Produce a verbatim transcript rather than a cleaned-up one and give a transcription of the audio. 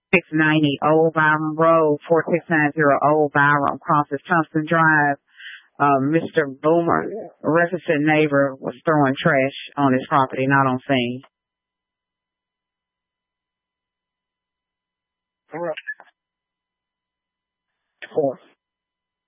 six ninety Old Byram Road, four six nine zero Old Byram, crosses Thompson Drive. Uh, Mister Boomer, a resident neighbor, was throwing trash on his property, not on scene. Four.